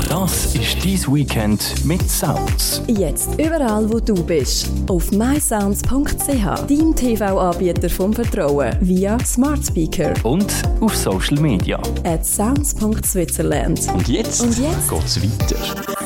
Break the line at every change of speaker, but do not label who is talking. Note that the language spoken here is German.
Das ist dein Weekend mit Sounds.
Jetzt überall, wo du bist. Auf mysounds.ch, dein TV-Anbieter vom Vertrauen, via Smart Speaker.
Und auf Social Media.
@sounds.switzerland.
Und jetzt geht's weiter.